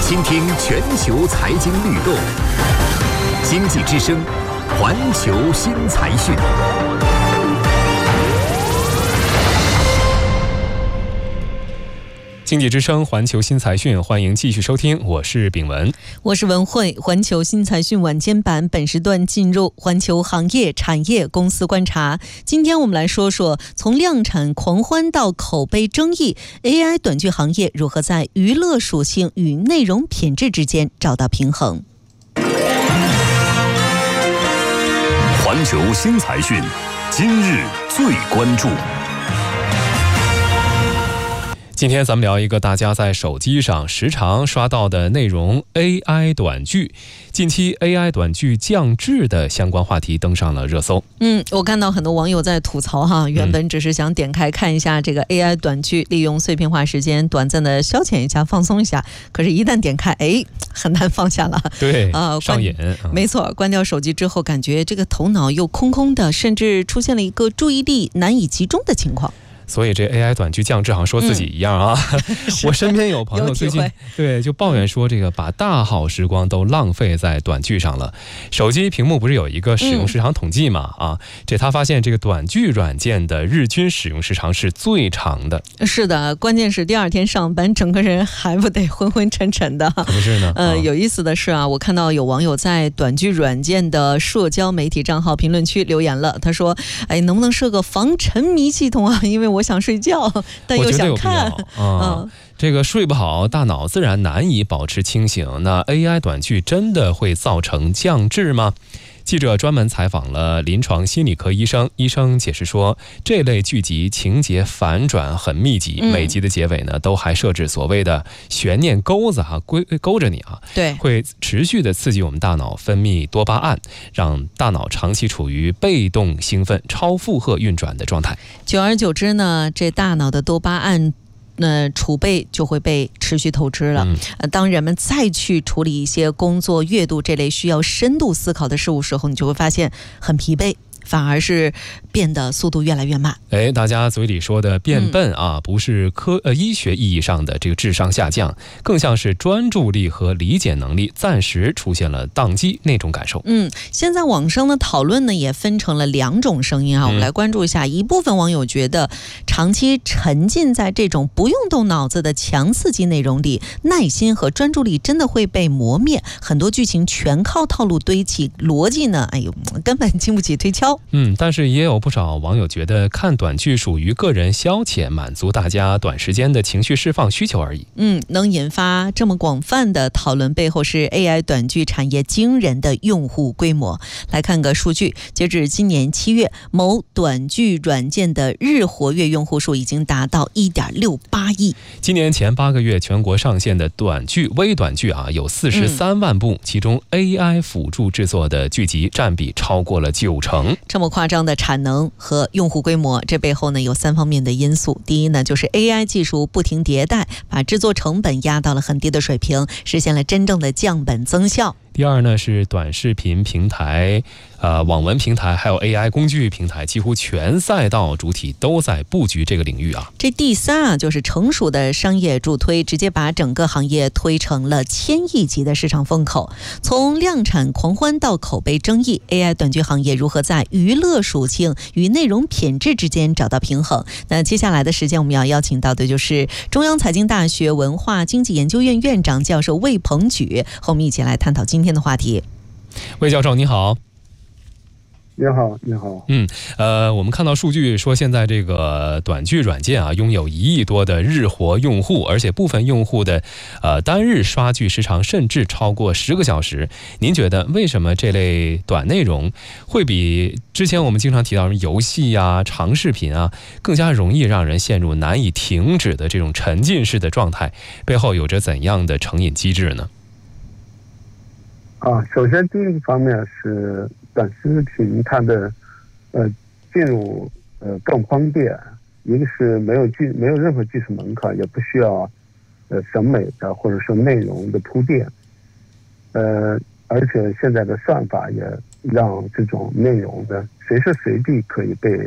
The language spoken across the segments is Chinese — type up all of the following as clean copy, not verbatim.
倾听全球财经律动，经济之声，环球新财讯。 经济之声环球新财讯，欢迎继续收听，我是炳文， 我是文慧。环球新财讯晚间版本时段进入环球行业、产业、公司观察。今天我们来说说，从量产狂欢到口碑争议 ，AI 短剧行业如何在娱乐属性与内容品质之间找到平衡。 环球新财讯，今日最关注。 今天咱们聊一个大家在手机上时常刷到的内容 AI 短剧。近期 AI 短剧降质的相关话题登上了热搜。 我看到很多网友在吐槽哈，原本只是想点开看一下这个 AI 短剧，利用碎片化时间短暂的消遣一下、放松一下，可是一旦点开，很难放下了。 对，上瘾。 没错，关掉手机之后，感觉这个头脑又空空的，甚至出现了一个注意力难以集中的情况。 所以这 AI 短剧降质好像说自己一样啊。我身边有朋友最近就抱怨说，这个把大好时光都浪费在短剧上了。手机屏幕不是有一个使用时长统计嘛？这他发现这个短剧软件的日均使用时长是最长的。 是的，关键是第二天上班，整个人还不得昏昏沉沉的。 可不是呢。 有意思的是我看到有网友在短剧软件的社交媒体账号评论区留言了，他说：“能不能设个防沉迷系统啊？因为我想睡觉，但又想看。 这个睡不好，大脑自然难以保持清醒。那 AI 短剧真的会造成降智吗？”记者专门采访了临床心理科医生，医生解释说，这类剧集情节反转很密集，每集的结尾呢都还设置所谓的悬念钩子勾着你对， 会持续的刺激我们大脑分泌多巴胺，让大脑长期处于被动兴奋、超负荷运转的状态。 久而久之呢，这大脑的多巴胺储备就会被持续透支了。当人们再去处理一些工作、阅读这类需要深度思考的事物时候，你就会发现很疲惫，反而是变得速度越来越慢。 大家嘴里说的变笨不是医学意义上的这个智商下降，更像是专注力和理解能力暂时出现了宕机那种感受。 现在网上的讨论呢也分成了两种声音我们来关注一下。一部分网友觉得，长期沉浸在这种不用动脑子的强刺激内容里，耐心和专注力真的会被磨灭，很多剧情全靠套路堆砌，逻辑呢根本经不起推敲。 但是也有不少网友觉得，看短剧属于个人消遣，满足大家短时间的情绪释放需求而已。 能引发这么广泛的讨论背后是 AI 短剧产业惊人的用户规模。来看个数据，截至今年7月，某短剧软件的日活跃用户数已经达到 1.68 亿。 今年前8个月全国上线的短剧、微短剧有43万部，其中 AI 辅助制作的剧集占比超过了90%。 这么夸张的产能和用户规模，这背后呢有3方面的因素。第一呢，就是 AI 技术不停迭代，把制作成本压到了很低的水平，实现了真正的降本增效。 第二呢，是短视频平台、网文平台还有 AI 工具平台，几乎全赛道主体都在布局这个领域这第三就是成熟的商业助推，直接把整个行业推成了1000亿级的市场风口。从量产狂欢到口碑争议， AI 短剧行业如何在娱乐属性与内容品质之间找到平衡？那接下来的时间我们要邀请到的就是中央财经大学文化经济研究院院长教授魏鹏举，和我们一起来探讨今天的话题。 魏教授你好。 你好，你好。 我们看到数据说，现在这个短剧软件拥有1亿多的日活用户，而且部分用户的单日刷剧时长甚至超过10个小时。您觉得为什么这类短内容会比之前我们经常提到的游戏长视频更加容易让人陷入难以停止的这种沉浸式的状态？背后有着怎样的成瘾机制呢？ 首先第一个方面是短视频它的进入更方便，一个是没有任何技术门槛，也不需要审美的或者说内容的铺垫，而且现在的算法也让这种内容呢随时随地可以被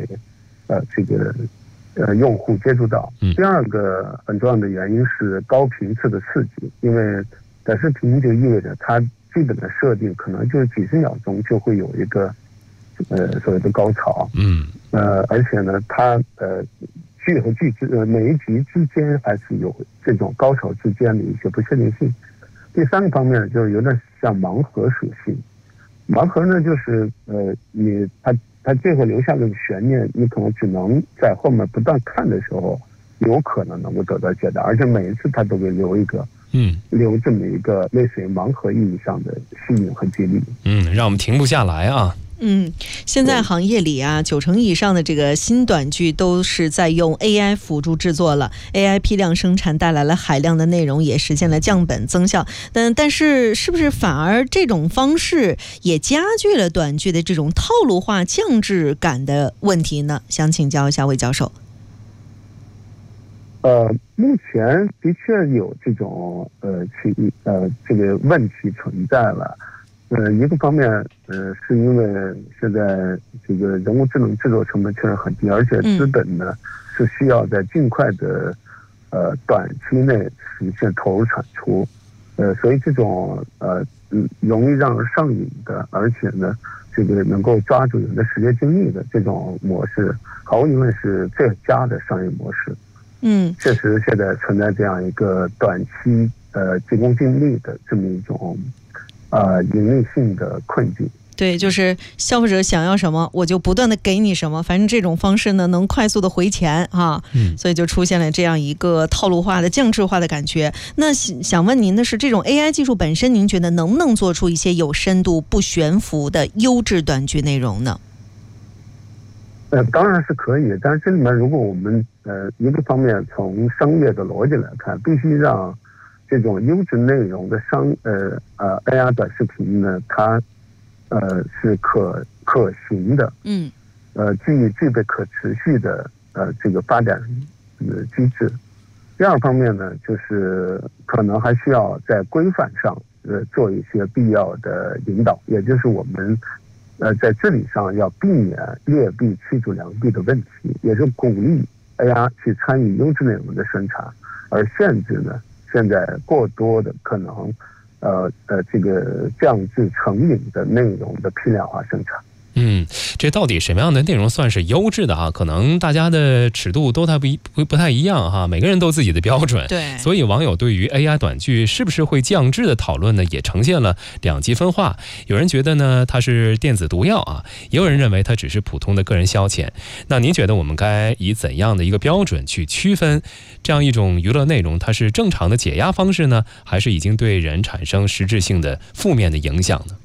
用户接触到。第二个很重要的原因是高频次的刺激，因为短视频就意味着它基本的设定可能就是几十秒钟就会有一个所谓的高潮，而且呢，它剧和剧每一集之间还是有这种高潮之间的一些不确定性。第三个方面就是有点像盲盒属性，盲盒呢就是它最后留下的悬念，你可能只能在后面不断看的时候，有可能能够得到解答，而且每一次它都会留这么一个类似于盲盒意义上的吸引和激励。 让我们停不下来啊。 现在行业里啊，90%以上的这个新短剧都是在用 AI 辅助制作了 ，AI 批量生产带来了海量的内容，也实现了降本增效。但是是不是反而这种方式也加剧了短剧的这种套路化、降质感的问题呢？想请教一下魏教授。 目前的确有这种这个问题存在了。一个方面，是因为现在这个人工智能制作成本确实很低，而且资本呢是需要在尽快的短期内实现投入产出，所以这种容易让人上瘾的，而且呢这个能够抓住人的时间精力的这种模式，毫无疑问是最佳的商业模式。确实现在存在这样一个短期急功近利的这么一种盈利性的困境。 对，就是消费者想要什么，我就不断的给你什么，反正这种方式呢，能快速的回钱啊，所以就出现了这样一个套路化的、降质化的感觉。那想问您的是，这种 AI 技术本身，您觉得能不能做出一些有深度、不悬浮的优质短剧内容呢？ 当然是可以，但是这里面如果我们一个方面从商业的逻辑来看，必须让这种优质内容的AR 短视频呢，它是可行的，具备可持续的这个发展机制。第二方面呢，就是可能还需要在规范上做一些必要的引导，也就是我们在治理上要避免劣币驱逐良币的问题，也是鼓励 AR 去参与优质内容的生产，而限制呢现在过多的可能这个降质成瘾的内容的批量化生产。 这到底什么样的内容算是优质的啊？可能大家的尺度都不太一样哈，每个人都有自己的标准。 对， 所以网友对于 AI 短剧是不是会降质的讨论呢，也呈现了两极分化。有人觉得呢它是电子毒药啊，也有人认为它只是普通的个人消遣。那您觉得我们该以怎样的一个标准去区分这样一种娱乐内容，它是正常的解压方式呢，还是已经对人产生实质性的负面的影响呢？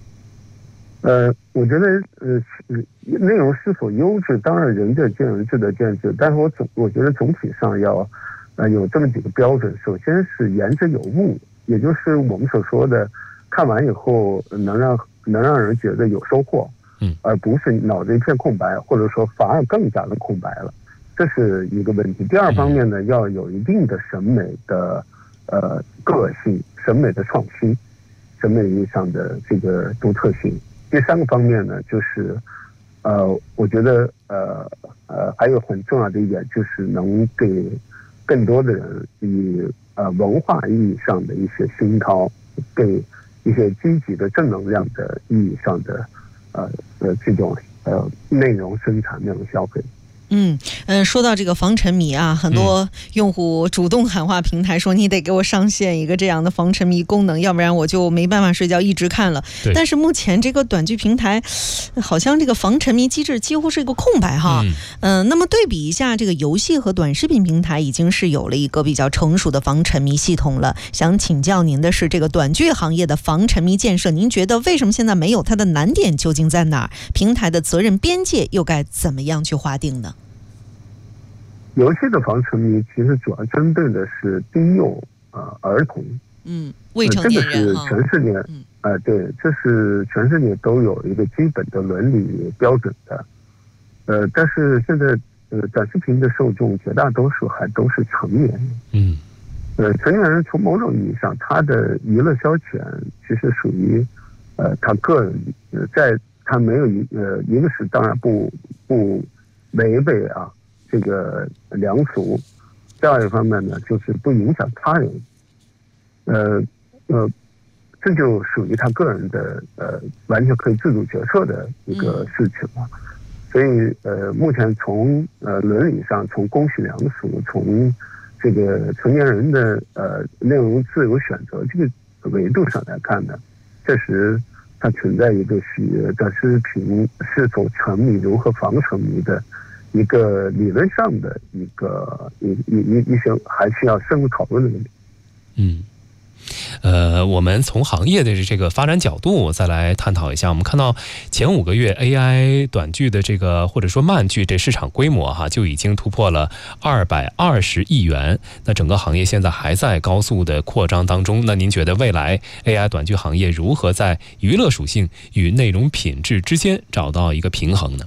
我觉得内容是否优质，当然仁者见仁，智者见智。但是我觉得总体上要有这么几个标准。首先是言之有物，也就是我们所说的看完以后能让人觉得有收获，而不是脑子一片空白，或者说反而更加的空白了，这是一个问题。第二方面呢，要有一定的审美的个性、审美的创新、审美意义上的这个独特性。第三个方面呢，就是我觉得还有很重要的一点，就是能给更多的人以文化意义上的一些熏陶，给一些积极的正能量的意义上的这种内容生产、内容消费。 说到这个防沉迷啊，很多用户主动喊话平台说你得给我上线一个这样的防沉迷功能，要不然我就没办法睡觉，一直看了。但是目前这个短剧平台好像这个防沉迷机制几乎是一个空白哈。那么对比一下，这个游戏和短视频平台已经是有了一个比较成熟的防沉迷系统了。想请教您的是，这个短剧行业的防沉迷建设，您觉得为什么现在没有？它的难点究竟在哪儿？平台的责任边界又该怎么样去划定呢？ 游戏的防沉迷其实主要针对的是低幼儿童， 未成年人， 这个是全世界，对，这是全世界都有一个基本的伦理标准的，但是现在短视频的受众绝大多数还都是成年人，成年人从某种意义上，他的娱乐消遣其实属于他个人，在他没有一个是当然不违背这个良俗，第二一方面呢，就是不影响他人。 这就属于他个人的完全可以自主决策的一个事情了。所以目前从伦理上，从公序良俗，从这个成年人的内容自由选择这个维度上来看呢，确实它存在一个短视频是否沉迷、如何防沉迷的一个理论上的一些还需要深入讨论的问题。 我们从行业的这个发展角度再来探讨一下。我们看到前5个月 AI 短剧的这个或者说慢剧这市场规模就已经突破了220亿元。那整个行业现在还在高速的扩张当中。那您觉得未来 AI 短剧行业如何在娱乐属性与内容品质之间找到一个平衡呢？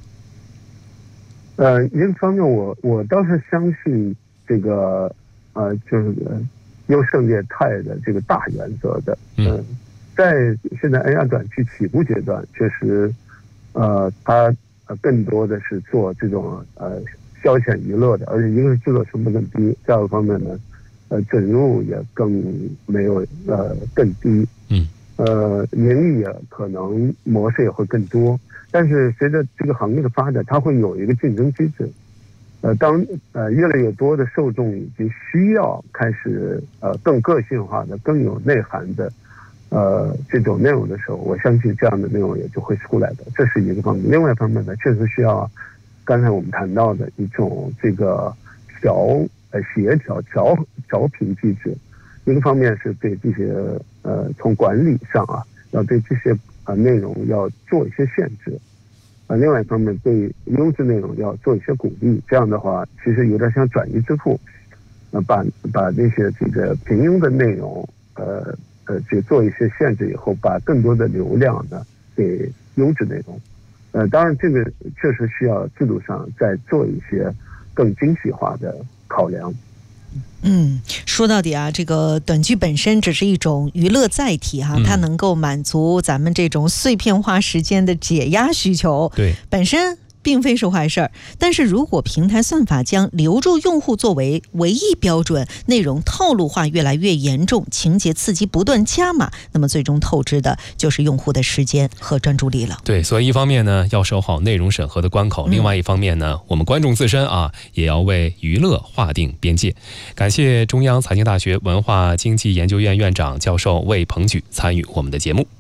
一个方面我倒是相信这个就是优胜劣汰的这个大原则的。在现在 AI 短剧起步阶段，确实它更多的是做这种消遣娱乐的，而且一个是制作成本更低，第二个方面呢准入也更没有更低，盈利也可能模式也会更多。但是随着这个行业的发展，它会有一个竞争机制。当越来越多的受众已经需要开始更个性化的、更有内涵的这种内容的时候，我相信这样的内容也就会出来的，这是一个方面。另外一方面呢，确实需要刚才我们谈到的一种这个协调调频机制。一个方面是对这些从管理上要对这些内容要做一些限制。另外一方面，对优质内容要做一些鼓励，这样的话，其实有点像转移支付，把那些这个平庸的内容，去做一些限制以后，把更多的流量呢给优质内容。当然，这个确实需要制度上再做一些更精细化的考量。 说到底这个短剧本身只是一种娱乐载体它能够满足咱们这种碎片化时间的解压需求， 对， 本身并非是坏事儿。但是如果平台算法将留住用户作为唯一标准，内容套路化越来越严重，情节刺激不断加码，那么最终透支的就是用户的时间和专注力了。 对，所以一方面呢要守好内容审核的关口，另外一方面呢我们观众自身也要为娱乐划定边界。感谢中央财经大学文化经济研究院院长教授魏鹏举参与我们的节目。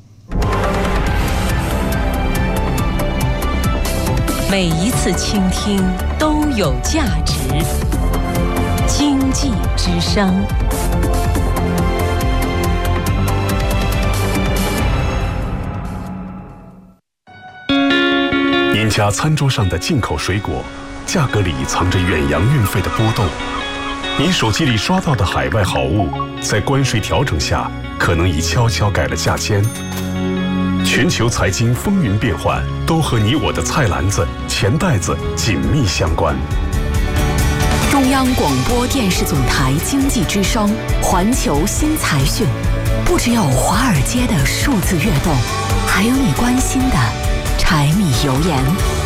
每一次倾听都有价值。经济之声。 您家餐桌上的进口水果，价格里藏着远洋运费的波动；您手机里刷到的海外好物，在关税调整下，可能已悄悄改了价签。全球财经风云变幻，都和你我的菜篮子、钱袋子紧密相关。 中央广播电视总台经济之声环球新财讯，不只有华尔街的数字跃动，还有你关心的柴米油盐。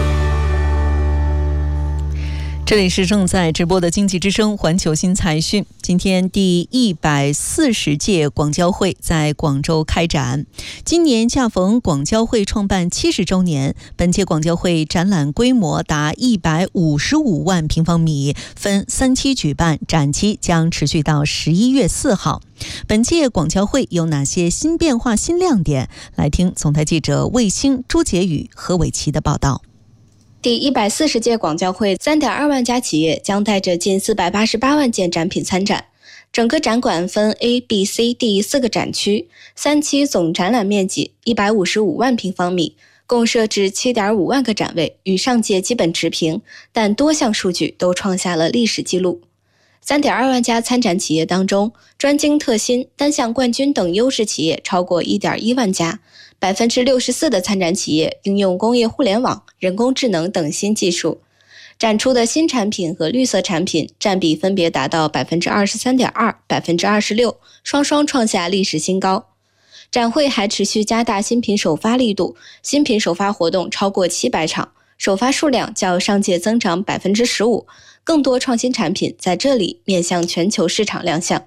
这里是正在直播的经济之声环球新财讯。今天第140届广交会在广州开展，今年恰逢广交会创办70周年，本届广交会展览规模达155万平方米，分3期举办，展期将持续到11月4号。本届广交会有哪些新变化、新亮点？来听总台记者卫星、朱杰宇、何伟奇的报道。 第140届广交会 3.2 万家企业将带着近488万件展品参展。整个展馆分 A、B、C、D 4个展区，3期总展览面积155万平方米，共设置 7.5 万个展位，与上届基本持平，但多项数据都创下了历史记录。3.2 万家参展企业当中，专精特新、单项冠军等优势企业超过 1.1 万家。64%的参展企业应用工业互联网、人工智能等新技术，展出的新产品和绿色产品占比分别达到 23.2%、26%， 双双创下历史新高。展会还持续加大新品首发力度，新品首发活动超过700场，首发数量较上届增长 15%， 更多创新产品在这里面向全球市场亮相。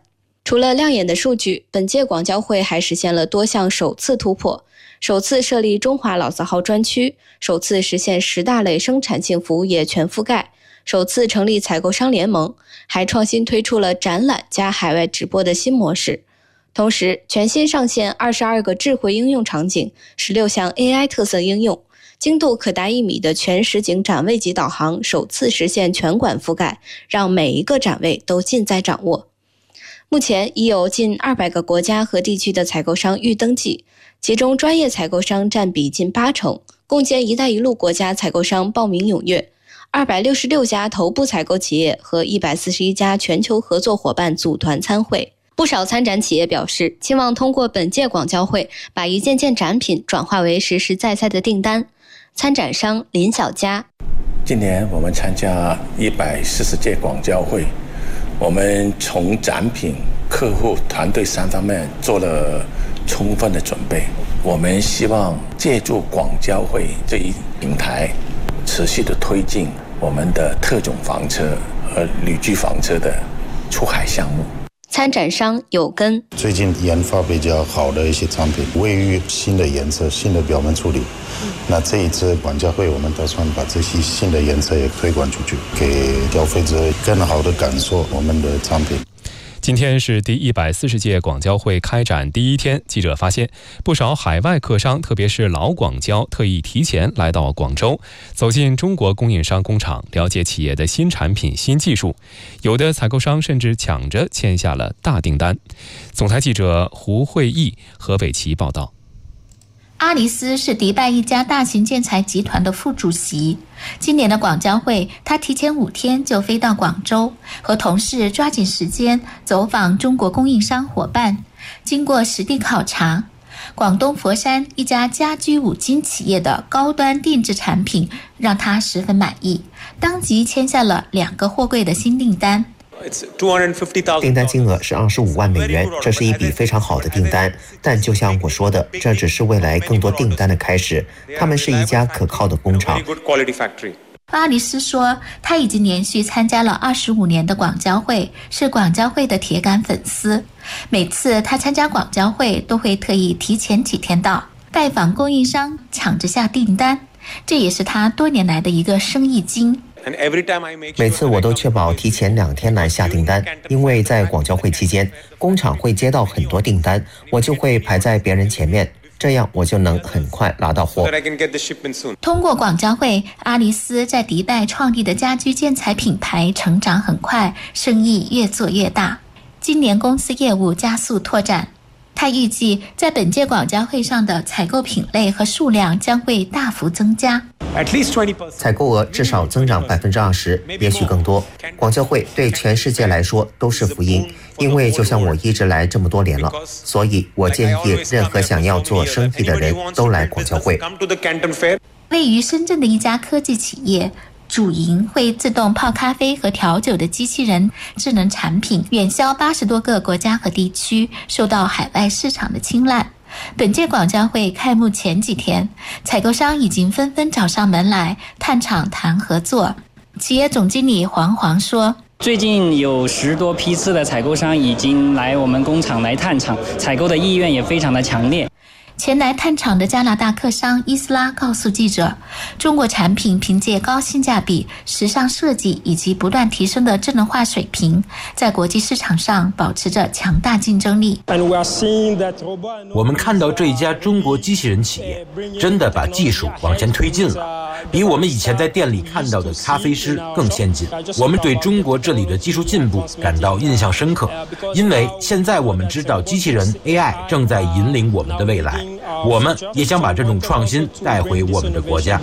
除了亮眼的数据，本届广交会还实现了多项首次突破：首次设立中华老字号专区，首次实现10大类生产性服务业全覆盖，首次成立采购商联盟，还创新推出了展览加海外直播的新模式。同时，全新上线22个智慧应用场景，16项 AI 特色应用，精度可达1米的全实景展位级导航首次实现全馆覆盖，让每一个展位都尽在掌握。目前已有近200个国家和地区的采购商预登记，其中专业采购商占比近80%，共建“一带一路”国家采购商报名踊跃，266家头部采购企业和141家全球合作伙伴组团参会。不少参展企业表示，期望通过本届广交会，把一件件展品转化为实实在在的订单。参展商林小佳： 今年我们参加140届广交会，我们从展品、客户、团队3方面做了充分的准备。我们希望借助广交会这一平台，持续的推进我们的特种房车和旅居房车的出海项目。 参展商有根： 最近研发比较好的一些产品，卫浴新的颜色、新的表面处理。那这一次广交会，我们打算把这些新的颜色也推广出去，给消费者更好的感受我们的产品。 今天是第140届广交会开展第一天，记者发现不少海外客商，特别是老广交，特意提前来到广州，走进中国供应商工厂，了解企业的新产品、新技术。有的采购商甚至抢着签下了大订单。总台记者胡慧义、何北奇报道。 阿里斯是迪拜一家大型建材集团的副主席。今年的广交会，他提前5天就飞到广州，和同事抓紧时间走访中国供应商伙伴。经过实地考察，广东佛山一家家居5金企业的高端定制产品让他十分满意，当即签下了2个货柜的新订单。 订单金额是25万美元，这是一笔非常好的订单。但就像我说的，这只是未来更多订单的开始。他们是一家可靠的工厂。 阿里斯说，他已经连续参加了25年的广交会，是广交会的铁杆粉丝。每次他参加广交会，都会特意提前几天到，拜访供应商，抢着下订单。这也是他多年来的一个生意经。 每次我都确保提前2天来下订单，因为在广交会期间，工厂会接到很多订单，我就会排在别人前面，这样我就能很快拿到货。 通过广交会，阿里斯在迪拜创立的家居建材品牌成长很快，生意越做越大。今年公司业务加速拓展，他预计在本届广交会上的采购品类和数量将会大幅增加， 采购额至少增长20%，也许更多。广交会对全世界来说都是福音，因为就像我一直来这么多年了，所以我建议任何想要做生意的人都来广交会。 位于深圳的一家科技企业主营会自动泡咖啡和调酒的机器人智能产品，远销80多个国家和地区，受到海外市场的青睐。本届广交会开幕前几天，采购商已经纷纷找上门来探厂谈合作。企业总经理黄说， 最近有10多批次的采购商已经来我们工厂来探厂，采购的意愿也非常的强烈。 前来探厂的加拿大客商伊斯拉告诉记者，中国产品凭借高性价比、时尚设计以及不断提升的智能化水平，在国际市场上保持着强大竞争力。 我们看到这一家中国机器人企业真的把技术往前推进了，比我们以前在店里看到的咖啡师更先进。我们对中国这里的技术进步感到印象深刻，因为现在我们知道机器人 AI 正在引领我们的未来，我们也想把这种创新带回我们的国家。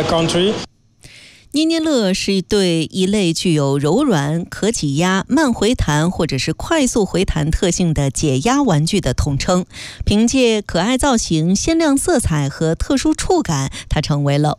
捏捏乐是对一类具有柔软、可挤压、慢回弹或者是快速回弹特性的解压玩具的统称。凭借可爱造型、鲜亮色彩和特殊触感，它成为了